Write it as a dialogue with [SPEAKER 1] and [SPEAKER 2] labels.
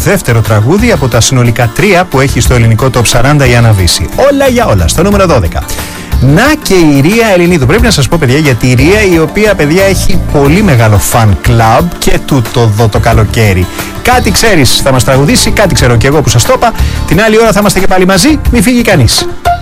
[SPEAKER 1] δεύτερο τραγούδι από τα συνολικά 3 που έχει στο ελληνικό Top 40 η Άννα Βύση. Όλα για όλα, στο νούμερο 12. Να και η Ρία Ελληνίδου. Πρέπει να σας πω, παιδιά, για τη Ρία, η οποία, παιδιά, έχει πολύ μεγάλο fan club και τούτο εδώ το καλοκαίρι. Κάτι ξέρεις θα μας τραγουδήσει, κάτι ξέρω και εγώ που σας το είπα. Την άλλη ώρα θα είμαστε και πάλι μαζί, μη φύγει κανείς.